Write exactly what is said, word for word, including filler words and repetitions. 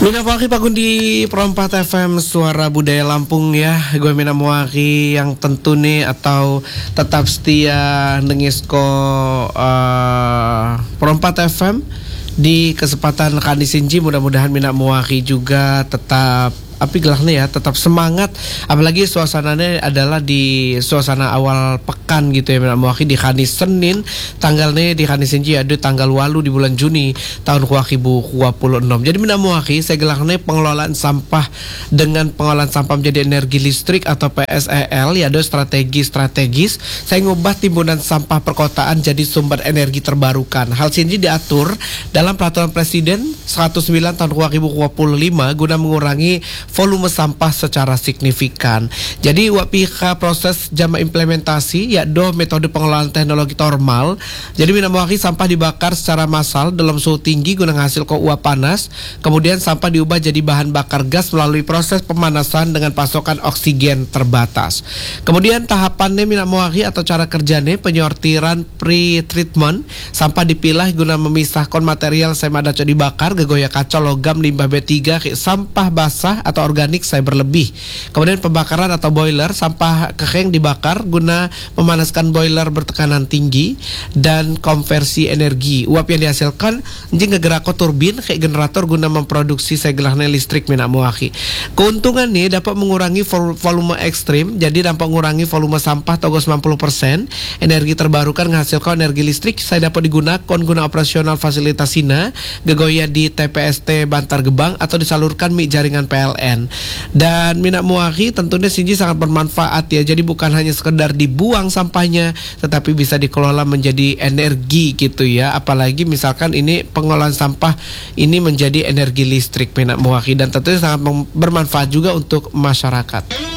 Mina Muaki Pagun di Perempat F M Suara Budaya Lampung ya. Gue Mina Muaki yang tentu nih atau tetap setia nengisko uh, Perempat F M di kesempatan Kani Sinji. Mudah-mudahan Mina Muaki juga tetap api gelahnya ya, tetap semangat. Apalagi suasananya adalah di suasana awal pekan gitu ya Mina Muaki di hari Senin tanggalnya di hari Sinji ada tanggal walu di bulan Juni tahun dua ribu dua puluh enam. Jadi Mina Muaki saya gelahnya pengelolaan sampah dengan pengolahan sampah menjadi energi listrik atau P S E L ya, ada strategi strategis saya ngubah timbunan sampah perkotaan jadi sumber energi terbarukan. Hal ini diatur dalam peraturan Presiden seratus sembilan tahun dua ribu dua puluh lima guna mengurangi volume sampah secara signifikan. Jadi wapika proses jama implementasi yaitu metode pengelolaan teknologi thermal. Jadi Mina Muaki sampah dibakar secara massal dalam suhu tinggi guna menghasil ke uap panas. Kemudian sampah diubah jadi bahan bakar gas melalui proses pemanasan dengan pasokan oksigen terbatas. Kemudian tahapannya Mina Muaki atau cara kerjanya penyortiran pre-treatment. Sampah dipilah guna memisahkan material semadaco dibakar, gegoya kaca, logam, limbah B tiga, sampah basah atau organik saya berlebih. Kemudian pembakaran atau boiler, sampah kering dibakar guna memanaskan boiler bertekanan tinggi dan konversi energi. Uap yang dihasilkan anjing ngegerako turbin kayak generator guna memproduksi segelahnya listrik Mina Muaki. Keuntungannya dapat mengurangi vol- volume ekstrim, jadi dapat mengurangi volume sampah togo sembilan puluh persen. Energi terbarukan menghasilkan energi listrik saya dapat digunakan guna operasional fasilitas Sina, gegoya di T P S T Bantar Gebang atau disalurkan mi jaringan P L N. Dan Mina Muaki tentunya Sinji sangat bermanfaat ya. Jadi bukan hanya sekedar dibuang sampahnya, tetapi bisa dikelola menjadi energi gitu ya. Apalagi misalkan ini pengolahan sampah ini menjadi energi listrik Mina Muaki, dan tentunya sangat bermanfaat juga untuk masyarakat.